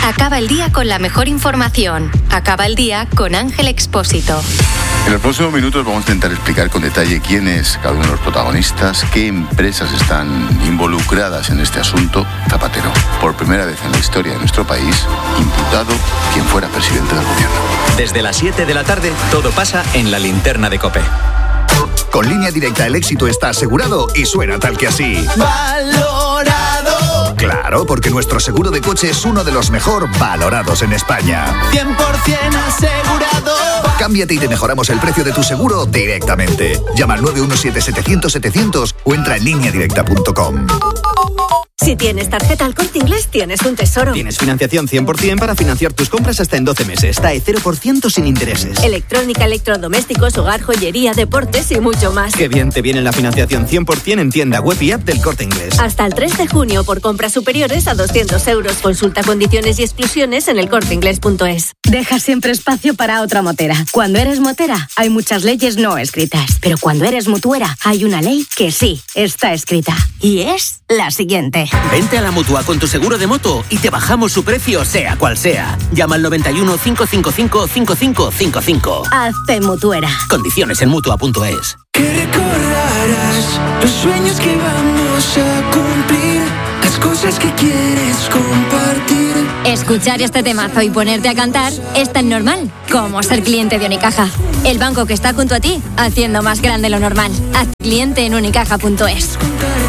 Acaba el día con la mejor información. Acaba el día con Ángel Expósito. En los próximos minutos vamos a intentar explicar con detalle quién es cada uno de los protagonistas, qué empresas están involucradas en este asunto. Zapatero, por primera vez en la historia de nuestro país, imputado quien fuera presidente del gobierno. Desde las 7 de la tarde, todo pasa en la linterna de COPE. Con Línea Directa el éxito está asegurado y suena tal que así. ¡Valorado! Claro, porque nuestro seguro de coche es uno de los mejor valorados en España. 100% asegurado. Cámbiate y te mejoramos el precio de tu seguro directamente. Llama al 917-700-700 o entra en lineadirecta.com. Si tienes tarjeta Al Corte Inglés, tienes un tesoro. Tienes financiación 100% para financiar tus compras hasta en 12 meses. TAE 0% sin intereses. Electrónica, electrodomésticos, hogar, joyería, deportes y mucho más. Qué bien te viene la financiación 100% en tienda web y app del Corte Inglés. Hasta el 3 de junio por compras superiores a 200 euros. Consulta condiciones y exclusiones en elcorteinglés.es. Deja siempre espacio para otra motera. Cuando eres motera, hay muchas leyes no escritas. Pero cuando eres mutuera, hay una ley que sí está escrita. Y es la siguiente. Vente a la Mutua con tu seguro de moto y te bajamos su precio, sea cual sea. Llama al 91 555 5555. Hazte mutuera. Condiciones en Mutua.es. Que recordarás los sueños que vamos a cumplir, las cosas que quieres compartir. Escuchar este temazo y ponerte a cantar es tan normal como ser cliente de Unicaja. El banco que está junto a ti, haciendo más grande lo normal. Haz cliente en unicaja.es.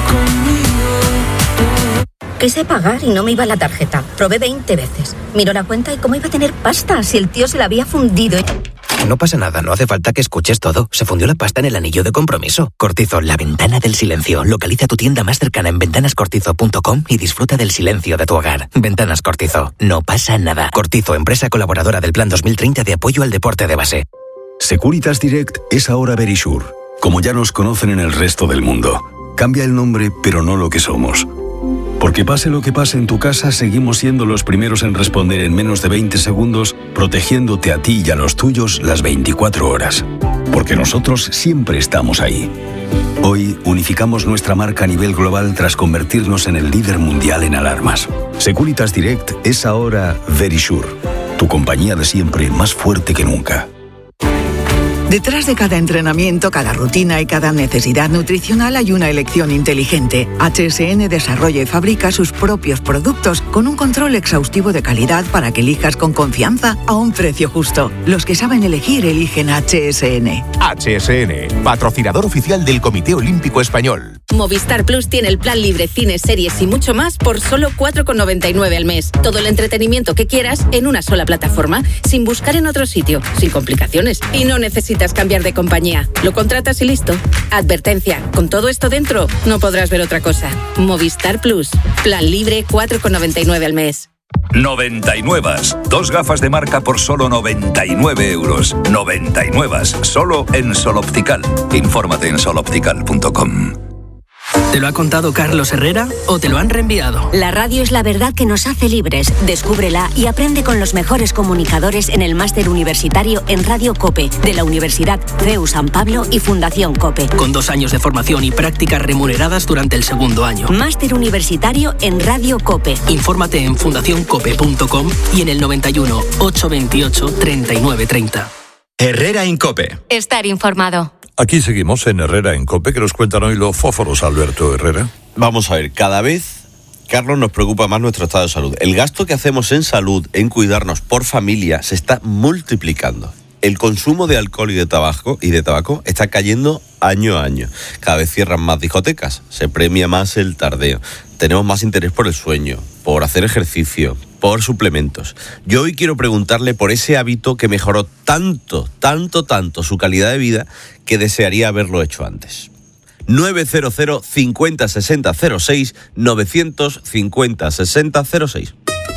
Quise pagar y no me iba la tarjeta. Probé 20 veces. Miró la cuenta y cómo iba a tener pasta si el tío se la había fundido. No pasa nada, no hace falta que escuches todo. Se fundió la pasta en el anillo de compromiso. Cortizo, la ventana del silencio. Localiza tu tienda más cercana en ventanascortizo.com y disfruta del silencio de tu hogar. Ventanas Cortizo, no pasa nada. Cortizo, empresa colaboradora del Plan 2030 de apoyo al deporte de base. Securitas Direct es ahora Verisure, como ya nos conocen en el resto del mundo. Cambia el nombre, pero no lo que somos. Porque pase lo que pase en tu casa, seguimos siendo los primeros en responder en menos de 20 segundos, protegiéndote a ti y a los tuyos las 24 horas. Porque nosotros siempre estamos ahí. Hoy unificamos nuestra marca a nivel global tras convertirnos en el líder mundial en alarmas. Securitas Direct es ahora Verisure, tu compañía de siempre más fuerte que nunca. Detrás de cada entrenamiento, cada rutina y cada necesidad nutricional hay una elección inteligente. HSN desarrolla y fabrica sus propios productos con un control exhaustivo de calidad para que elijas con confianza a un precio justo. Los que saben elegir eligen HSN. HSN, patrocinador oficial del Comité Olímpico Español. Movistar Plus tiene el plan libre, cines, series y mucho más por solo 4,99 al mes. Todo el entretenimiento que quieras en una sola plataforma, sin buscar en otro sitio, sin complicaciones. Y no necesitas cambiar de compañía. Lo contratas y listo. Advertencia, con todo esto dentro, no podrás ver otra cosa. Movistar Plus, plan libre, 4,99 al mes. 99. 2 gafas de marca por solo 99 euros. 99. Solo en Sol Optical. Infórmate en soloptical.com. ¿Te lo ha contado Carlos Herrera o te lo han reenviado? La radio es la verdad que nos hace libres. Descúbrela y aprende con los mejores comunicadores en el máster universitario en Radio COPE de la Universidad CEU San Pablo y Fundación COPE. Con 2 años de formación y prácticas remuneradas durante el segundo año. Máster universitario en Radio COPE. Infórmate en fundacioncope.com y en el 91 828 3930. Herrera en COPE. Estar informado. Aquí seguimos en Herrera en COPE, que nos cuentan hoy los fósforos, Alberto Herrera. Vamos a ver, cada vez, Carlos, nos preocupa más nuestro estado de salud. El gasto que hacemos en salud, en cuidarnos por familia, se está multiplicando. El consumo de alcohol y de tabaco está cayendo año a año. Cada vez cierran más discotecas, se premia más el tardeo. Tenemos más interés por el sueño, por hacer ejercicio, por suplementos. Yo hoy quiero preguntarle por ese hábito que mejoró tanto su calidad de vida que desearía haberlo hecho antes. 900 50 60 06 950 60 06.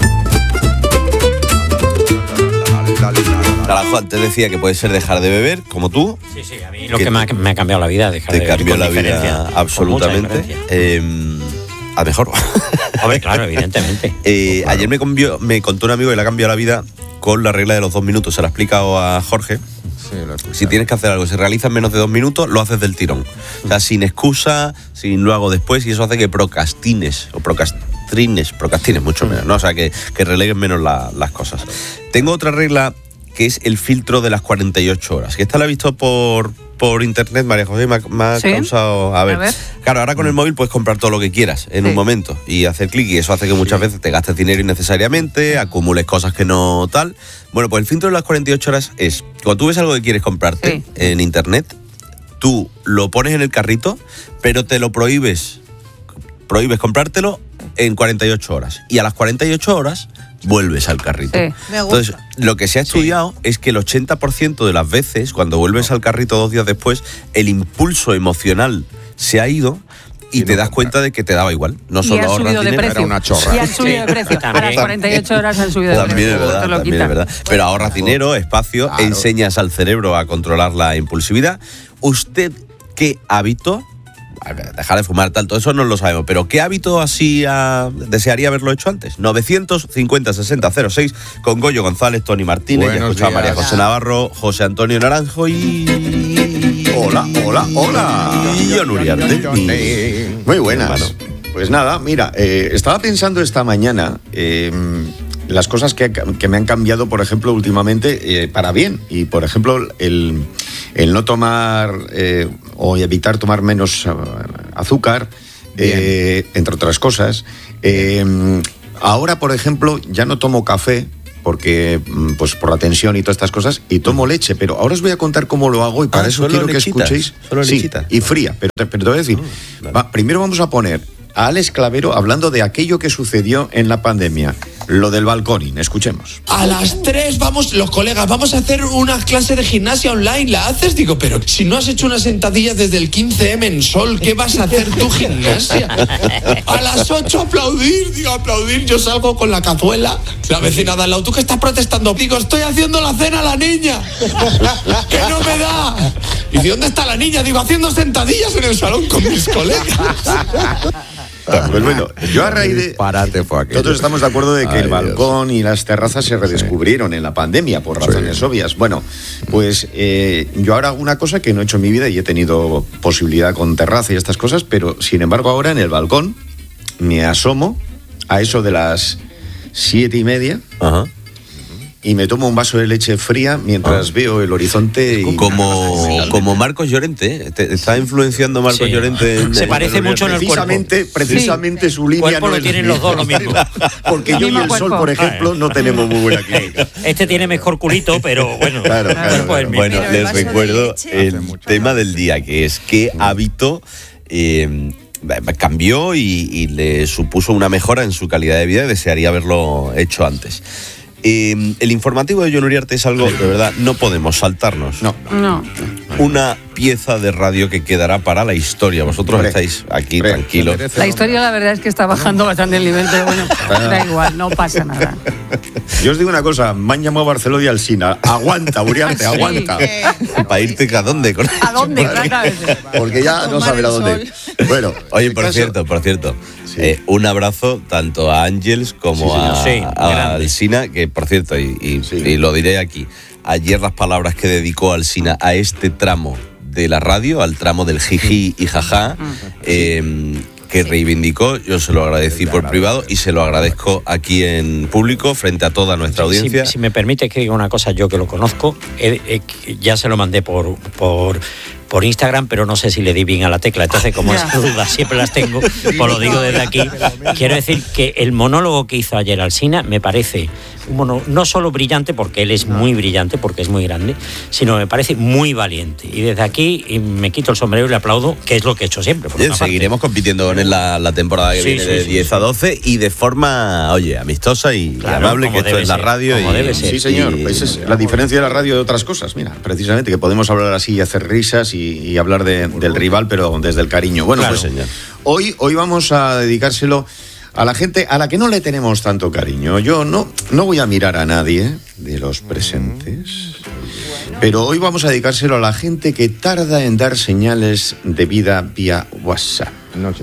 Naranjo, antes decía que puede ser dejar de beber, como tú. Sí, a mí lo que me ha cambiado la vida, dejar de beber. Te cambió la vida absolutamente. A mejor. Hombre, claro, evidentemente. Ayer me contó un amigo que le ha cambiado la vida con la regla de los 2 minutos. Se la ha explicado a Jorge. Sí, si tienes que hacer algo, se realiza en menos de 2 minutos, lo haces del tirón. O sea, sin excusa, sin lo hago después, y eso hace que procrastines o procrastines mucho menos, ¿no? O sea, que releguen menos las cosas. Tengo otra regla que es el filtro de las 48 horas, que esta la he visto por internet, María José, me ha causado... A ver, claro, ahora con el móvil puedes comprar todo lo que quieras en un momento y hacer clic, y eso hace que muchas veces te gastes dinero innecesariamente, acumules cosas que no tal. Bueno, pues el filtro de las 48 horas es, cuando tú ves algo que quieres comprarte en internet, tú lo pones en el carrito, pero te lo prohíbes comprártelo en 48 horas. Y a las 48 horas vuelves al carrito. Entonces, lo que se ha estudiado es que el 80% de las veces, cuando vuelves al carrito 2 días después, el impulso emocional se ha ido y te das cuenta de que te daba igual. No solo ahorras dinero, era una chorra. Y han subido de precio. A las 48 horas han subido de precio. También es verdad. Pero ahorras dinero, espacio, enseñas al cerebro a controlar la impulsividad. ¿Usted qué hábito? Dejar de fumar, todo eso no lo sabemos, pero ¿qué hábito así desearía haberlo hecho antes? 950-60-06 con Goyo González, Tony Martínez, ya escuchaba a María José Navarro, José Antonio Naranjo y... Hola. Y John Uriarte. Muy buenas. Pues nada, mira, estaba pensando esta mañana las cosas que me han cambiado, por ejemplo, últimamente para bien. Y, por ejemplo, el no tomar o evitar tomar menos azúcar, entre otras cosas. Ahora, por ejemplo, ya no tomo café porque pues por la tensión y todas estas cosas, y tomo leche, pero ahora os voy a contar cómo lo hago, y para eso quiero que escuchéis. Solo lechita. Y fría, pero te voy a decir, primero vamos a poner a Alex Clavero hablando de aquello que sucedió en la pandemia, lo del balconing. Escuchemos. A las 3 vamos, los colegas, vamos a hacer una clase de gimnasia online. ¿La haces? Digo, pero si no has hecho una sentadilla desde el 15M en Sol, ¿qué vas a hacer tú gimnasia? A las 8 aplaudir. Digo, aplaudir, yo salgo con la cazuela. La vecina de al lado, ¿tú qué estás protestando? Digo, estoy haciendo la cena a la niña. ¡Que no me da! Y dice, ¿dónde está la niña? Digo, haciendo sentadillas en el salón con mis colegas. Pues bueno, yo a raíz de... Todos estamos de acuerdo de que el balcón y las terrazas se redescubrieron en la pandemia por razones obvias. Bueno, pues yo ahora hago una cosa que no he hecho en mi vida y he tenido posibilidad con terraza y estas cosas, pero sin embargo ahora en el balcón me asomo a eso de las 7:30. Ajá. Y me tomo un vaso de leche fría mientras veo el horizonte. Y como Marcos Llorente. ¿Te está influenciando Marcos Llorente? Se parece mucho en el cuerpo. Precisamente su línea no es tienen los dos lo mismo. Porque yo y el Sol, por ejemplo, no tenemos muy buena química. Este tiene mejor culito, pero bueno. Claro. Bueno, les recuerdo el tema del día, que es qué hábito cambió y le supuso una mejora en su calidad de vida y desearía haberlo hecho antes. El informativo de John Uriarte es algo, de verdad, no podemos saltarnos. No. Una pieza de radio que quedará para la historia. Vosotros estáis aquí tranquilos. La historia, la verdad, es que está bajando bastante el nivel, pero bueno, da igual, no pasa nada. Yo os digo una cosa, me han llamado a Barcelona y Alsina. Aguanta, Uriarte, aguanta. ¿Para irte a dónde? ¿A dónde? Exactamente. Porque ya no saben a dónde. Bueno, oye, por cierto. Sí. Un abrazo tanto a Ángels como a Alsina, que por cierto, y lo diré aquí, ayer las palabras que dedicó Alsina a este tramo de la radio, al tramo del jiji y jaja, que reivindicó, yo se lo agradecí por privado y se lo agradezco aquí en público frente a toda nuestra audiencia. Si me permite que diga una cosa, yo que lo conozco, ya se lo mandé por Instagram, pero no sé si le di bien a la tecla. Entonces, como esas dudas siempre las tengo, pues lo digo desde aquí. Quiero decir que el monólogo que hizo ayer Alsina me parece no solo brillante, porque él es muy brillante, porque es muy grande, sino me parece muy valiente. Y desde aquí me quito el sombrero y le aplaudo, que es lo que he hecho siempre. Seguiremos compitiendo con él la temporada que viene de 10 a 12 y de forma, amistosa y amable, que esto es la radio. Debe ser. Sí, señor. Esa es la diferencia de la radio de otras cosas. Mira, precisamente, que podemos hablar así y hacer risas y hablar del rival, pero desde el cariño. Bueno, pues hoy vamos a dedicárselo a la gente a la que no le tenemos tanto cariño. Yo no voy a mirar a nadie de los presentes, pero hoy vamos a dedicárselo a la gente que tarda en dar señales de vida vía WhatsApp.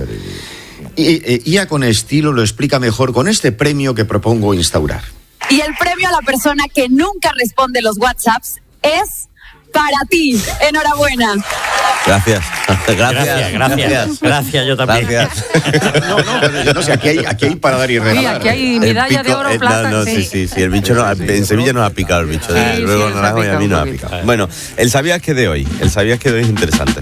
Y ya con estilo lo explica mejor con este premio que propongo instaurar. Y el premio a la persona que nunca responde los WhatsApps es para ti. Enhorabuena. Gracias. Gracias, yo también. Gracias. No sé, aquí hay para dar y regalar. Sí, aquí hay medalla de oro, plata. Sí, el bicho en Sevilla nos ha picado el bicho. Luego Naranjo y a mí nos ha picado. Bueno, el sabías que de hoy es interesante.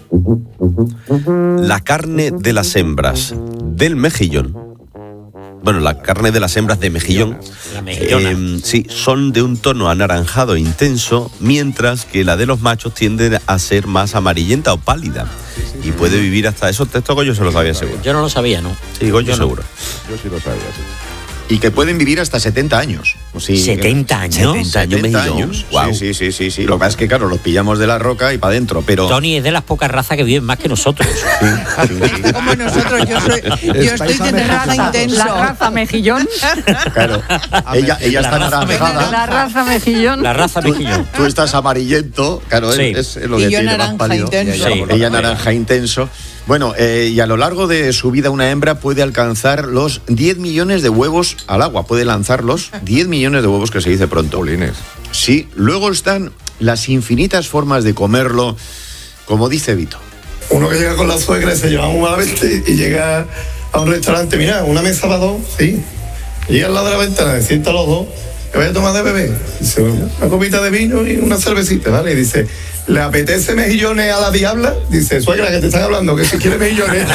La carne de las hembras del mejillón. Bueno, la carne de las hembras de mejillón, la mejillona. sí, son de un tono anaranjado intenso, mientras que la de los machos tiende a ser más amarillenta o pálida. Y puede vivir hasta eso. Esto Goyo se lo sabía seguro. Yo no lo sabía, ¿no? Sí, Goyo seguro. Yo sí lo sabía, sí. Y que pueden vivir hasta 70 años. Sí, ¿70 años? 70 años. Wow. Sí. Lo que pasa es que, claro, los pillamos de la roca y para adentro, pero... Tony es de las pocas razas que viven más que nosotros. Sí. Como nosotros, yo estoy de raza intenso. La raza mejillón. Claro. Ella está anaranjada. La raza mejillón. La raza mejillón. Tú estás amarillento, claro, sí. es lo que y tiene naranja más pálido. intenso. Sí. Ella naranja intenso. Bueno, y a lo largo de su vida una hembra puede alcanzar los 10 millones de huevos al agua. Puede lanzarlos 10 millones de huevos, que se dice pronto. Polines. Sí, luego están las infinitas formas de comerlo, como dice Vito. Uno que llega con la suegra y se lleva un malvete y llega a un restaurante, mira, una mesa para dos, sí. Llega al lado de la ventana, se sientan los dos, ¿qué voy a tomar de bebé? Dice, una copita de vino y una cervecita, ¿vale? Y dice, ¿le apetece mejillones a la diabla? Dice, suegra, que te están hablando, que si quiere mejillones.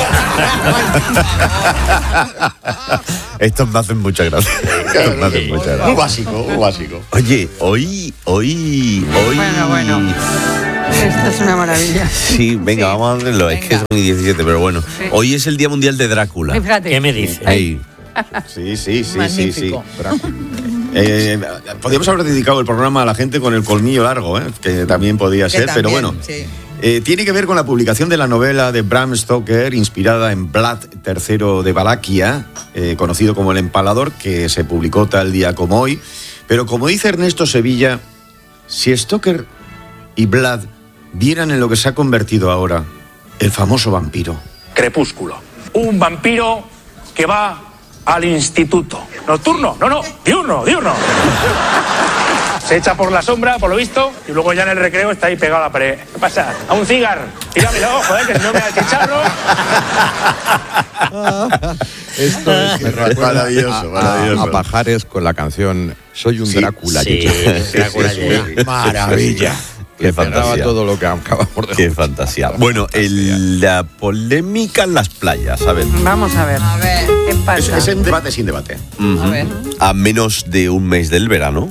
Estos me hacen mucha gracia. Muy básico. Oye, hoy. Bueno. Esto es una maravilla. Sí, venga, vamos a hacerlo. Es que son 17, pero bueno. Sí. Hoy es el Día Mundial de Drácula. Fíjate. ¿Qué me dice? Hey. Sí. Podríamos haber dedicado el programa a la gente con el colmillo largo, que también podía ser, pero bueno. Sí. Tiene que ver con la publicación de la novela de Bram Stoker, inspirada en Vlad III de Valaquia, conocido como El Empalador, que se publicó tal día como hoy. Pero como dice Ernesto Sevilla, si Stoker y Vlad vieran en lo que se ha convertido ahora el famoso vampiro. Crepúsculo. Un vampiro que va al instituto. ¿Nocturno? No, diurno. Se echa por la sombra, por lo visto, y luego ya en el recreo está ahí pegado a la pared. ¿Qué pasa? A un cigarro. Tíramelo, joder, que si no me da el chicharro. Esto es maravilloso. A Pajares con la canción Soy un Drácula. Sí, Drácula. Maravilla. Qué fantasía. Todo lo que acabamos de... Qué fantasía. Bueno, la polémica en las playas, a ver. Vamos a ver. ¿Qué pasa? Es un debate sin debate. A ver. A menos de un mes del verano,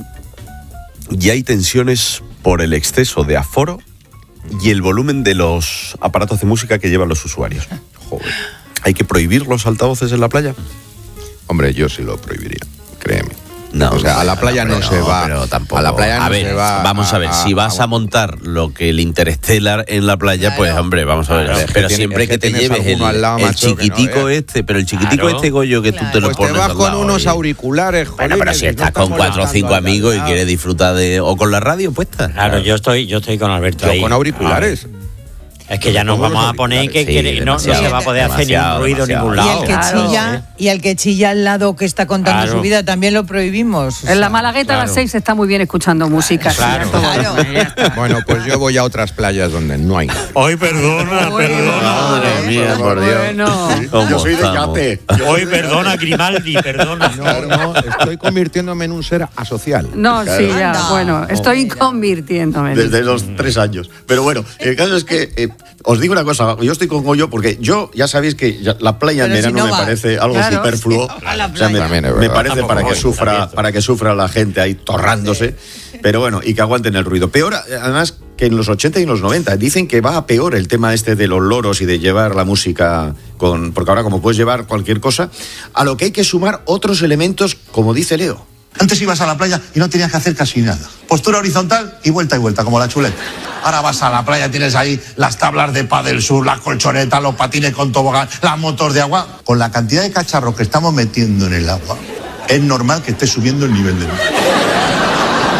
ya hay tensiones por el exceso de aforo y el volumen de los aparatos de música que llevan los usuarios. Joder. ¿Hay que prohibir los altavoces en la playa? Hombre, yo sí lo prohibiría, créeme. No, o sea, a la playa no se va. Pero tampoco. A la playa no se va. Vamos a ver, si vas a montar lo que el Interstellar en la playa, pues hombre, vamos a ver. Pero siempre que te lleves el chiquitico pero el chiquitico Goyo, que tú te lo pones. Te vas con unos auriculares, joder. Bueno, pero si estás con 4 o 5 amigos y quieres disfrutar o con la radio puesta. Claro, yo estoy con Alberto ahí. Con auriculares. Es que ya nos vamos a poner que no se va a poder hacer ningún ruido en ningún lado. Y el que chilla al lado que está contando su vida también lo prohibimos. En la Malagueta a las 6 está muy bien escuchando música. Claro. Bueno, pues yo voy a otras playas donde no hay nada. Hoy perdona. Madre mía, por Dios. Bueno. Yo soy de Yate. Hoy perdona, Grimaldi, perdona. No, estoy convirtiéndome en un ser asocial. No, sí, ya, bueno, estoy convirtiéndome. Desde los 3 años. Pero bueno, el caso es que... os digo una cosa, yo estoy con Goyo porque yo, ya sabéis que la playa en verano me parece algo superfluo. O sea, me parece para que sufra la gente ahí torrándose. Pero bueno, y que aguanten el ruido. Peor, además, que en los 80 y en los 90. Dicen que va a peor el tema de los loros y de llevar la música porque ahora como puedes llevar cualquier cosa, a lo que hay que sumar otros elementos, como dice Leo. Antes ibas a la playa y no tenías que hacer casi nada. Postura horizontal y vuelta, como la chuleta. Ahora vas a la playa, tienes ahí las tablas de pádel surf, las colchonetas, los patines con tobogán, las motos de agua. Con la cantidad de cacharros que estamos metiendo en el agua, es normal que esté subiendo el nivel del mar.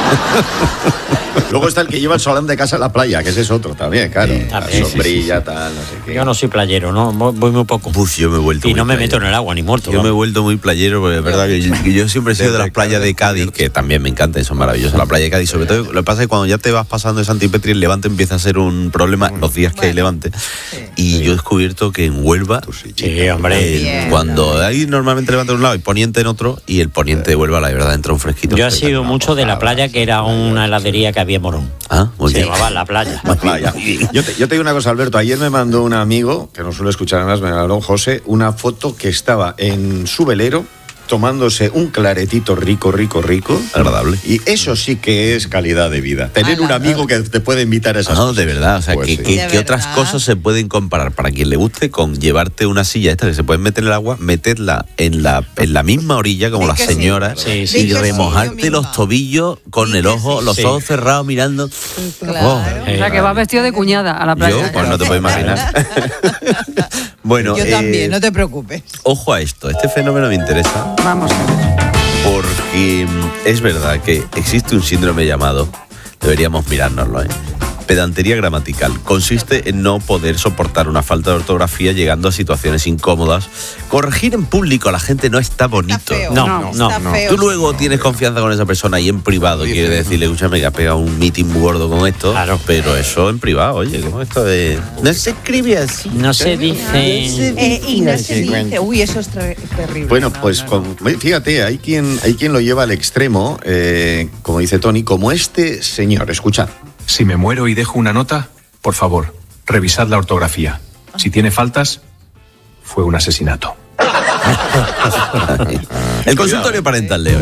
Luego está el que lleva el solán de casa a la playa, que ese es otro también, claro. También, la sombrilla, tal, no sé qué. Yo no soy playero, no, voy muy poco. Yo me he vuelto y muy no me playero. meto en el agua ni muerto. Yo me he vuelto muy playero, porque es verdad que yo siempre he sido de las playas de Cádiz, que también me encantan, son maravillosas. La playa de Cádiz, sobre todo, lo que pasa es que cuando ya te vas pasando de Santipetri, el Levante empieza a ser un problema los días que hay Levante. Y yo he descubierto que en Huelva, cuando hay normalmente Levante en un lado y Poniente en otro, y el Poniente de Huelva, la verdad, entra un fresquito. Yo he sido mucho de la playa, que era una heladería que había en Morón. Se llamaba La Playa. Yo te digo una cosa, Alberto. Ayer me mandó un amigo, que no suele escuchar además, me mandó José, una foto que estaba en su velero tomándose un claretito rico. Agradable. Y eso sí que es calidad de vida. Tener un amigo que te puede invitar a esas cosas. de verdad. O sea, Pues sí. ¿qué otras cosas se pueden comparar, para quien le guste, con llevarte una silla esta que se puede meter en el agua, meterla en la misma orilla como las señoras y remojarte los tobillos con el ojo, los ojos cerrados mirando? O sea, que va vestido de cuñada a la playa. Yo, pues no te puedes imaginar. Bueno, Yo también, no te preocupes. Ojo a esto, este fenómeno me interesa. Vamos. Porque es verdad que existe un síndrome llamado, deberíamos mirárnoslo, pedantería gramatical. Consiste en no poder soportar una falta de ortografía llegando a situaciones incómodas. Corregir en público a la gente no está bonito. No. Tú luego tienes confianza con esa persona y en privado quieres decirle, escúchame, que ha pegado un meeting muy gordo con esto. Claro. Pero eso en privado, oye, ¿cómo esto de...? No se escribe así. No se dice... Y no se dice. Uy, eso es terrible. Bueno, pues fíjate, hay quien lo lleva al extremo, como dice Tony, como este señor. Escuchad. Si me muero y dejo una nota, por favor, revisad la ortografía. Si tiene faltas, fue un asesinato. El consultorio parental de hoy.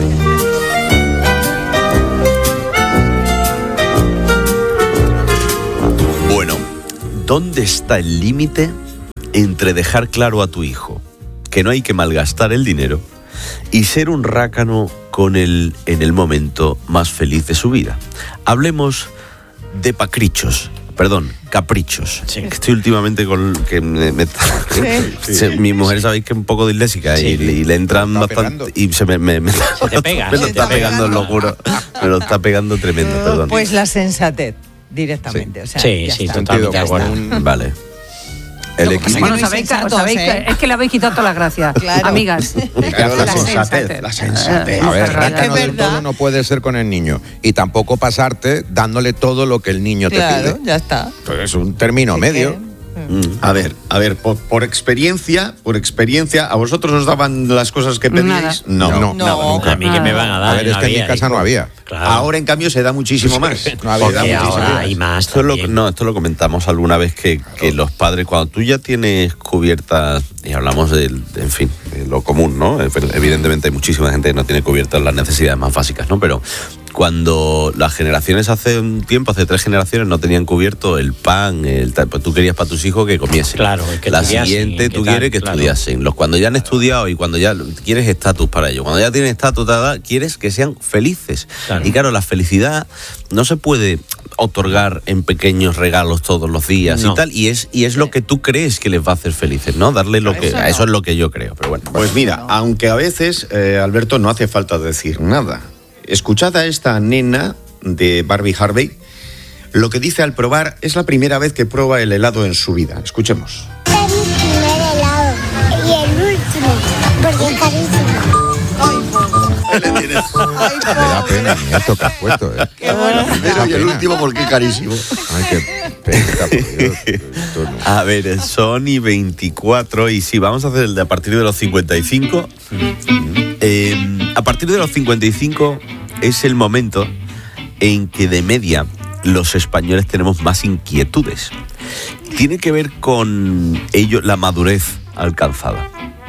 Bueno, ¿dónde está el límite entre dejar claro a tu hijo que no hay que malgastar el dinero y ser un rácano con él en el momento más feliz de su vida? Hablemos de caprichos. Estoy últimamente con que mi mujer, sabéis que es un poco disléxica y le entran bastante y se me te pega. Me lo está pegando, lo juro. Me lo está pegando tremendo, perdón. Pues la sensatez directamente. O sea, sí, totalmente de acuerdo. Vale. Bueno, sabéis es que le habéis quitado todas las gracias, amigas. La sensatez. A ver, rácano del todo no puede ser con el niño. Y tampoco pasarte dándole todo lo que el niño te pide. Claro, ya está. Pues es un término medio. A ver, por experiencia, ¿a vosotros os daban las cosas que pedíais? No, nunca. A mí que me van a dar. A ver, es que en mi casa no había. Claro. Ahora, en cambio, se da muchísimo más. Ahora hay más. Esto lo comentamos alguna vez, que los padres, cuando tú ya tienes cubiertas, y hablamos de lo común, ¿no? Evidentemente hay muchísima gente que no tiene cubiertas las necesidades más básicas, ¿no? Pero cuando las generaciones hace 3 generaciones no tenían cubierto el pan, pues tú querías para tus hijos que comiesen. Claro, que la siguiente tú quieres que estudiasen. Cuando ya han estudiado y cuando ya quieres estatus para ellos, cuando ya tienen estatus, quieres que sean felices. Claro. Y claro, la felicidad no se puede otorgar en pequeños regalos todos los días y tal, y es lo que tú crees que les va a hacer felices, ¿no? Darle lo que... Eso es lo que yo creo, pero bueno. Pues mira, aunque a veces, Alberto, no hace falta decir nada. Escuchad a esta nena de Barbie Harvey. Lo que dice al probar, es la primera vez que prueba el helado en su vida. Escuchemos. Es mi primer helado y el último, porque es carísimo. Me da pena, nieto, que has puesto, Qué bueno. El primero y el último porque es carísimo. Ay, qué pena, por Dios. A ver, son y 24, y si vamos a hacer el de a partir de los 55. A partir de los 55 es el momento en que de media los españoles tenemos más inquietudes. Tiene que ver con ello la madurez alcanzada.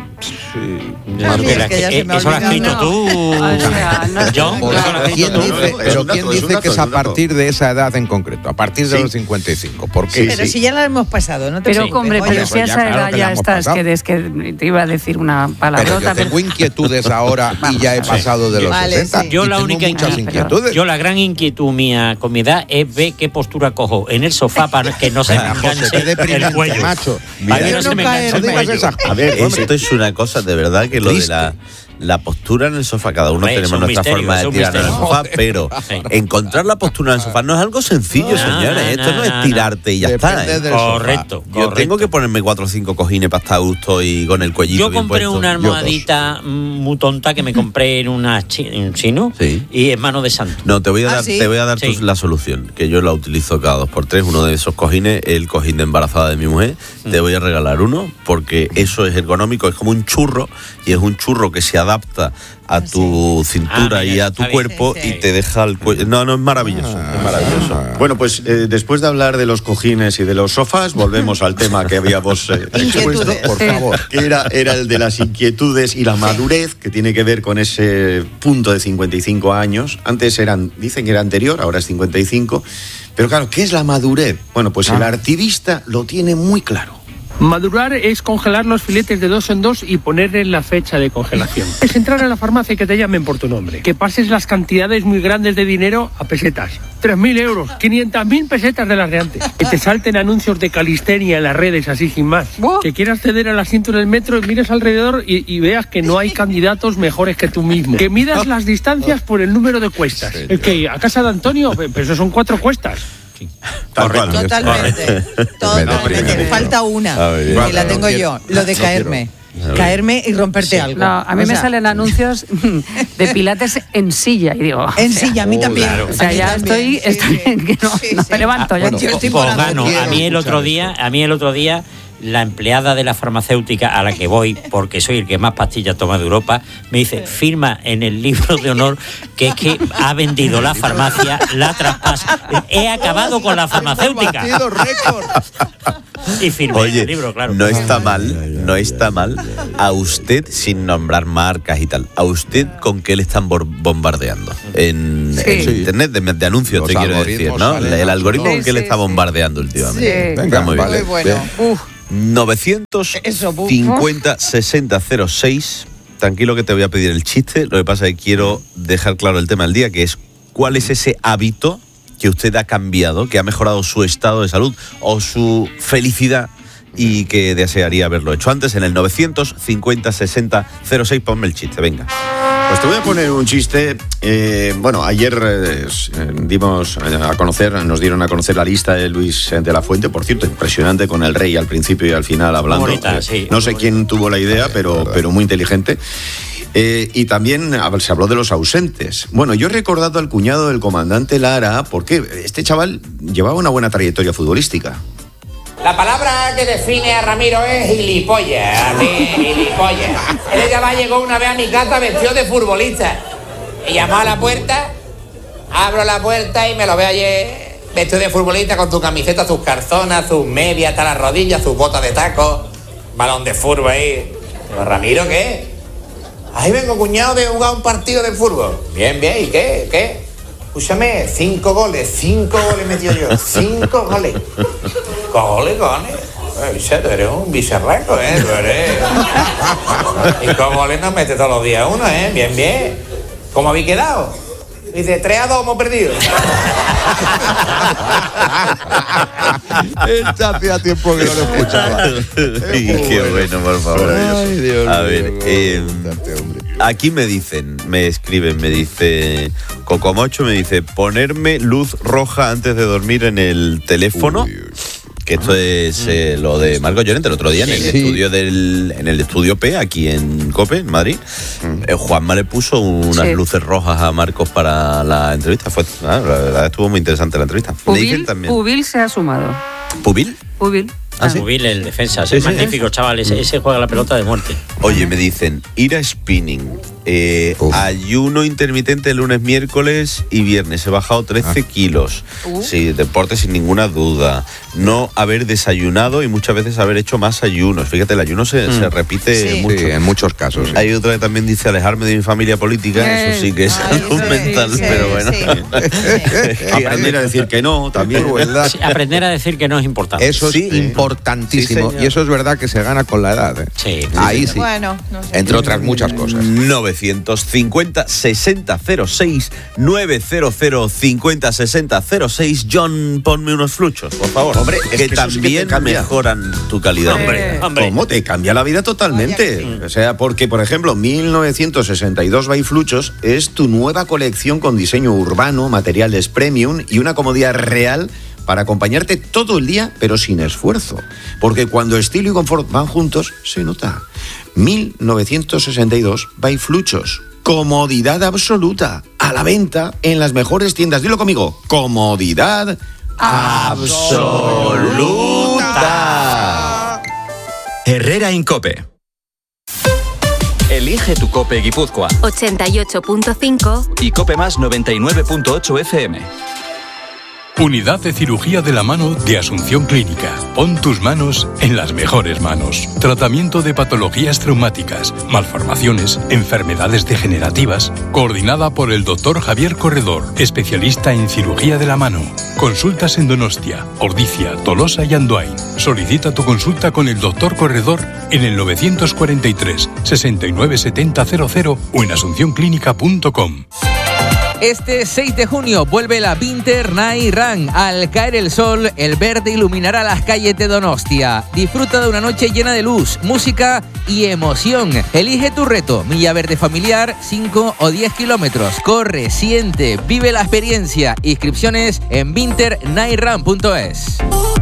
Eso lo has escrito tú, John. ¿Quién dice que es a partir de esa edad en concreto? A partir de los 55. ¿Por qué? Pero si ya la hemos pasado, ¿no? Pero, hombre, pero si a esa edad ya estás, que te iba a decir una palabrota. Pero yo tengo inquietudes ahora y ya he pasado de los 60. Yo la gran inquietud mía con mi edad es ver qué postura cojo en el sofá para que no se me enganche el cuello. Macho. Para que no se me enganche el cuello. A ver, esto es una cosa de verdad que lo de la... la postura en el sofá. Cada uno tenemos nuestra misterio, forma de tirar en el sofá, pero encontrar la postura en el sofá no es algo sencillo, señores. Esto no es tirarte y ya está. Correcto. Yo tengo que ponerme 4 o 5 cojines para estar a gusto y con el cuellito Yo bien compré puesto. una almohadita muy tonta que me compré en un chino y es mano de santo. No, te voy a dar la solución, que yo la utilizo cada 2 por 3. Uno de esos cojines, el cojín de embarazada de mi mujer. Te voy a regalar uno porque eso es ergonómico, es como un churro y es un churro que se adapta a tu cintura y a tu cuerpo y te deja el cuello. No, es maravilloso. Es maravilloso. Bueno, pues después de hablar de los cojines y de los sofás, volvemos al tema que habíamos expuesto, por favor, que era el de las inquietudes y la madurez, que tiene que ver con ese punto de 55 años. Antes dicen que era anterior, ahora es 55. Pero claro, ¿qué es la madurez? Bueno, pues el artivista lo tiene muy claro. Madurar es congelar los filetes de 2 en 2 y ponerle la fecha de congelación. Es entrar a la farmacia y que te llamen por tu nombre. Que pases las cantidades muy grandes de dinero a pesetas. 3.000 euros, 500.000 pesetas de las de antes. Que te salten anuncios de calistenia en las redes así sin más. Que quieras ceder al asiento en el metro y mires alrededor y veas que no hay candidatos mejores que tú mismo. Que midas las distancias por el número de cuestas. Es que a casa de Antonio, pero eso son 4 cuestas. Totalmente. Falta una, y la tengo yo, lo de caerme. Caerme y romperte algo. No, a mí me salen anuncios de pilates en silla y digo... En silla, a mí también. Claro. O sea, ya estoy que no me levanto. Bueno, a mí el otro día la empleada de la farmacéutica a la que voy, porque soy el que más pastillas toma de Europa, me dice, firma en el libro de honor que es que ha vendido la farmacia, la traspasa. He acabado con la farmacéutica. Y firmé el libro, claro. No está mal a usted, sin nombrar marcas y tal, a usted con qué le están bombardeando en internet de anuncios, te quiero decir, ¿no? El algoritmo con qué le está bombardeando últimamente. Venga, muy bien. Bueno. 950-6006. Tranquilo que te voy a pedir el chiste. Lo que pasa es que quiero dejar claro el tema del día, que es cuál es ese hábito que usted ha cambiado, que ha mejorado su estado de salud o su felicidad y que desearía haberlo hecho antes. En el 950-6006, ponme el chiste, venga. Pues te voy a poner un chiste. Bueno, ayer nos dieron a conocer la lista de Luis de la Fuente, por cierto, impresionante, con el rey al principio y al final hablando. Bonita, sí. No sé quién tuvo la idea, pero muy inteligente. Y también se habló de los ausentes. Bueno, yo he recordado al cuñado del comandante Lara, porque este chaval llevaba una buena trayectoria futbolística. La palabra que define a Ramiro es gilipollas, gilipollas. Él llegó una vez a mi casa vestido de futbolista. Y llamó a la puerta, abro la puerta y me lo veo allí vestido de futbolista con tu camiseta, tus calzonas, tus medias hasta las rodillas, tus botas de taco, balón de fútbol ahí. Digo, ¿Ramiro qué? Ahí vengo, cuñado, de jugar un partido de fútbol. Bien, ¿y qué? Escúchame, 5 goles metió yo, 5 goles. ¿Goles? Tú eres un bicharraco, tú eres. 5 goles nos mete todos los días uno, bien. ¿Cómo habéis quedado? Dice, 3-2 hemos perdido. Hacía tiempo que no lo escuchaba. Qué bueno, por favor. Ay, Dios a ver, mío, aquí me escriben, me dice Cocomocho, me dice, ponerme luz roja antes de dormir en el teléfono. Que esto es lo de Marco Llorente el otro día en el estudio P, aquí en COPE, en Madrid. Juanma le puso unas luces rojas a Marcos para la entrevista. La verdad estuvo muy interesante la entrevista. Pubil se ha sumado. ¿Pubil? Pubil. Pubil, el defensa. Es magnífico, chaval. Ese juega la pelota de muerte. Oye, me dicen, ir a spinning. Ayuno intermitente lunes, miércoles y viernes. He bajado 13 kilos. Sí, deporte sin ninguna duda. No haber desayunado y muchas veces haber hecho más ayunos. Fíjate, el ayuno se repite mucho. Sí, en muchos casos. Hay otra que también dice alejarme de mi familia política. Eso sí que es salud mental, pero bueno. Aprender a decir que no, también. Sí, aprender a decir que no es importante. Eso es importantísimo. Y eso es verdad que se gana con la edad. Sí. Ahí sí. Bueno, no sé. Entre otras muchas cosas. 900 950 60 06, 900 50 60 06. John, ponme unos fluchos, por favor. Hombre, es que que eso sí también que te cambia. mejoran tu calidad. Hombre, ¿cómo te cambia la vida totalmente? O sea, porque, por ejemplo, 1962 by Fluchos es tu nueva colección con diseño urbano, materiales premium y una comodidad real para acompañarte todo el día, pero sin esfuerzo. Porque cuando estilo y confort van juntos, se nota. 1962 by Fluchos. Comodidad absoluta. A la venta en las mejores tiendas. Dilo conmigo. Comodidad absoluta. Herrera Incope. Elige tu Cope Guipúzcoa 88.5 y Cope Más 99.8 FM. Unidad de Cirugía de la Mano de Asunción Clínica. Pon tus manos en las mejores manos. Tratamiento de patologías traumáticas, malformaciones, enfermedades degenerativas. Coordinada por el Dr. Javier Corredor, especialista en cirugía de la mano. Consultas en Donostia, Ordizia, Tolosa y Andoain. Solicita tu consulta con el Dr. Corredor en el 943 69 70 00 o en asuncionclínica.com. Este 6 de junio vuelve la Winter Night Run. Al caer el sol, el verde iluminará las calles de Donostia. Disfruta de una noche llena de luz, música y emoción. Elige tu reto, milla verde familiar, 5 o 10 kilómetros. Corre, siente, vive la experiencia. Inscripciones en winternightrun.es.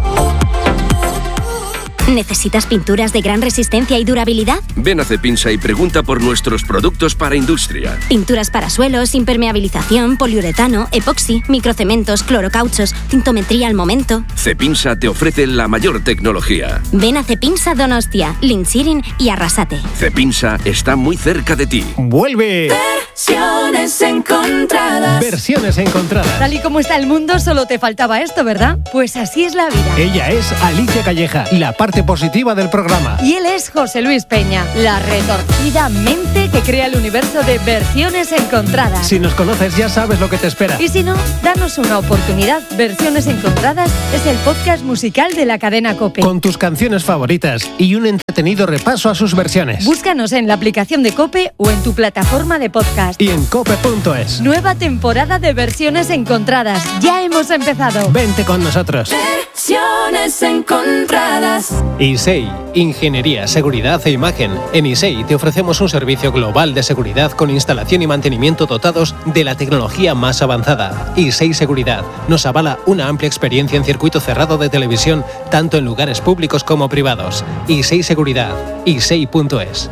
¿Necesitas pinturas de gran resistencia y durabilidad? Ven a Cepinsa y pregunta por nuestros productos para industria. Pinturas para suelos, impermeabilización, poliuretano, epoxi, microcementos, clorocauchos, tintometría al momento. Cepinsa te ofrece la mayor tecnología. Ven a Cepinsa Donostia, Linchirin y Arrasate. Cepinsa está muy cerca de ti. ¡Vuelve! Versiones encontradas. Versiones encontradas. Tal y como está el mundo, solo te faltaba esto, ¿verdad? Pues así es la vida. Ella es Alicia Calleja, la parte positiva del programa. Y él es José Luis Peña, la retorcida mente que crea el universo de Versiones encontradas. Si nos conoces ya sabes lo que te espera. Y si no, danos una oportunidad. Versiones encontradas es el podcast musical de la cadena COPE. Con tus canciones favoritas y un entretenido repaso a sus versiones. Búscanos en la aplicación de COPE o en tu plataforma de podcast. Y en cope.es. Nueva temporada de Versiones encontradas. Ya hemos empezado. Vente con nosotros. Versiones encontradas. ISEI, Ingeniería, Seguridad e Imagen. En ISEI te ofrecemos un servicio global de seguridad con instalación y mantenimiento dotados de la tecnología más avanzada. ISEI Seguridad nos avala una amplia experiencia en circuito cerrado de televisión, tanto en lugares públicos como privados. ISEI Seguridad, isei.es.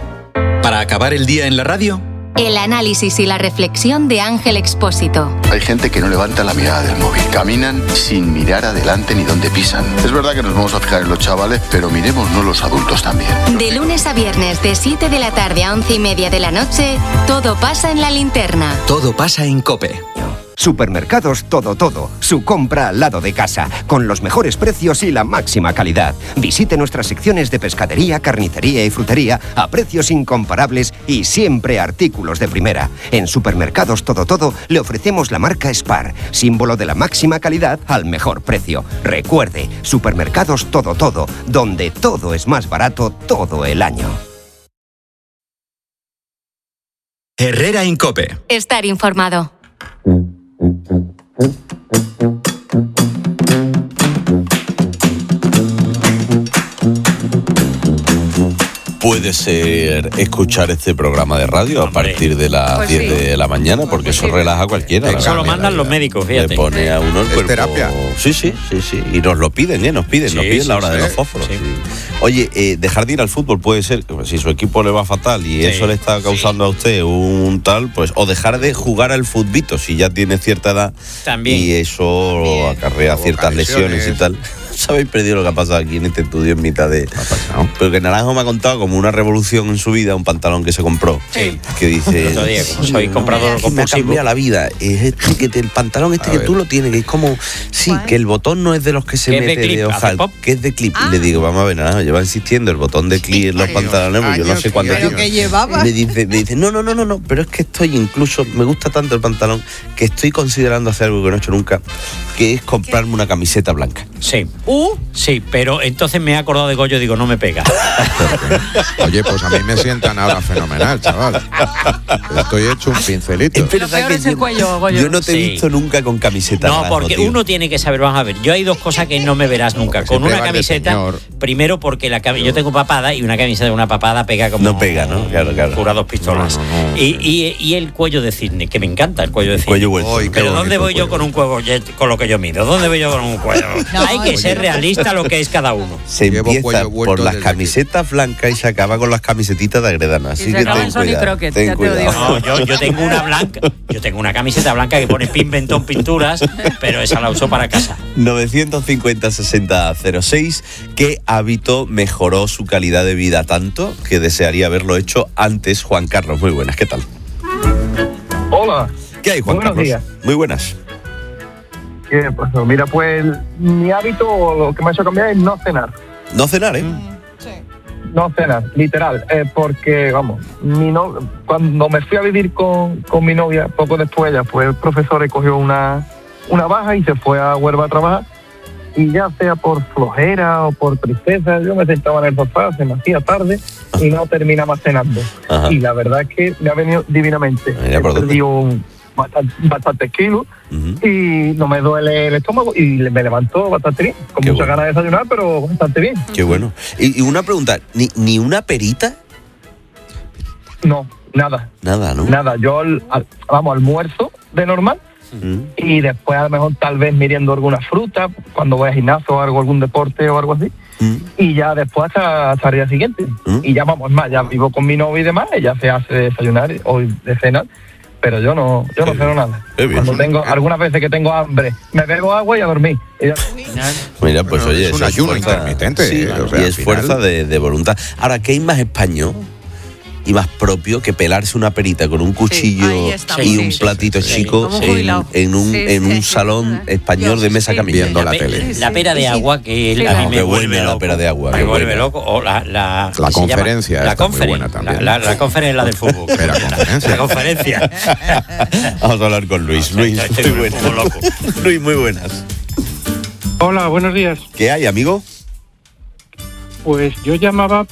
Para acabar el día en la radio, el análisis y la reflexión de Ángel Expósito. Hay gente que no levanta la mirada del móvil. Caminan sin mirar adelante ni dónde pisan. Es verdad que nos vamos a fijar en los chavales, pero miremosnos los adultos también. De lunes a viernes, de 7 de la tarde a 11:30 de la noche, todo pasa en la linterna. todo pasa en Cope. Supermercados Todo, su compra al lado de casa, con los mejores precios y la máxima calidad. Visite nuestras secciones de pescadería, carnicería y frutería a precios incomparables y siempre artículos de primera. En Supermercados Todo le ofrecemos la marca Spar, símbolo de la máxima calidad al mejor precio. Recuerde, Supermercados Todo, donde todo es más barato todo el año. Herrera Incope. Estar informado. Puede ser escuchar este programa de radio a partir de las Pues 10 sí. de la mañana, porque eso relaja a cualquiera. Eso lo mandan los médicos, fíjate. Le pone a uno el cuerpo. terapia. Sí. Y nos lo piden, nos piden la hora de los fósforos. Sí. Oye, dejar de ir al fútbol puede ser, si su equipo le va fatal y eso le está causando a usted un tal, pues, o dejar de jugar al futbito si ya tiene cierta edad. También. Y eso acarrea ciertas lesiones y tal. ¿Sabéis perdido lo que ha pasado aquí en este estudio en mitad de...? Pero que Naranjo me ha contado como una revolución en su vida, un pantalón que se compró. Sí. Que dice... El otro día, como soy comprador me ha cambiado la vida. Es el pantalón que tú lo tienes, que es como... Sí, que el botón no es de los que se mete de ojal, que es de clip. Y le digo, vamos a ver, Naranjo, lleva insistiendo el botón de clip en los pantalones, pues yo no sé cuánto ¿Pero qué llevaba? Me dice, no, pero es que estoy incluso, me gusta tanto el pantalón que estoy considerando hacer algo que no he hecho nunca, que es comprarme una camiseta blanca. Sí. Sí, pero entonces me he acordado de Goyo y digo, no me pega. Oye, pues a mí me sientan ahora fenomenal, chaval. Estoy hecho un pincelito. Es verdad que yo no te he visto nunca con camiseta. No, porque uno tiene que saber, vamos a ver, yo hay dos cosas que no me verás nunca. Con una camiseta, primero porque yo tengo papada y una camiseta de una papada pega como... No pega, ¿no? Claro. Cura dos pistolas. No. Y el cuello de cisne, que me encanta el cuello de cisne. Cuello vuelto. Pero ¿dónde voy yo con un cuello, con lo que yo mido? ¿Dónde voy yo con un cuello? Hay que ser realista lo que es cada uno. Se empieza por las camisetas blancas y se acaba con las camisetitas de Agredana. Así que ten cuidado. No, yo tengo una blanca, yo tengo una camiseta blanca que pone Pinventón Pinturas, pero esa la uso para casa. 950-60-06. ¿Qué hábito mejoró su calidad de vida tanto que desearía haberlo hecho antes? Juan Carlos, muy buenas, ¿qué tal? Hola. ¿Qué hay, Juan Carlos? Días. Muy buenas. Pues mira, pues mi hábito, lo que me ha hecho cambiar es no cenar. ¿No cenar, Sí. No cenar, literal, porque, vamos, cuando me fui a vivir con mi novia, poco después ella fue profesora y cogió una baja y se fue a Huelva a trabajar, y ya sea por flojera o por tristeza, yo me sentaba en el sofá, se me hacía tarde y no terminaba cenando. Ajá. Y la verdad es que me ha venido divinamente. He perdido bastante kilos y no me duele el estómago y me levanto bastante bien, con muchas ganas de desayunar, pero bastante bien. Qué bueno. Y una pregunta, ¿ni una perita? No, nada. Nada, ¿no? Nada, yo almuerzo de normal y después a lo mejor tal vez miriendo alguna fruta cuando voy al gimnasio o algún deporte o algo así. Y ya después hasta el día siguiente. Y ya vamos más, ya vivo con mi novia y demás, ella se hace desayunar o de cenar. Pero yo no ceno nada. Cuando tengo, algunas veces que tengo hambre, me bebo agua y a dormir. Mira, pues oye, es un ayuno intermitente. Sí, y es fuerza de voluntad. Ahora, ¿qué hay más español y más propio que pelarse una perita con un cuchillo y un platito chico en un salón español de mesa camillando la tele? La pera de agua, que a mí me vuelve loco. La pera de agua. Me vuelve loco. O la conferencia. La conferencia. La conferencia es la del fútbol. La conferencia. Vamos a hablar con Luis. Luis, muy buenas. Luis, muy buenas. Hola, buenos días. ¿Qué hay, amigo? Pues yo llamaba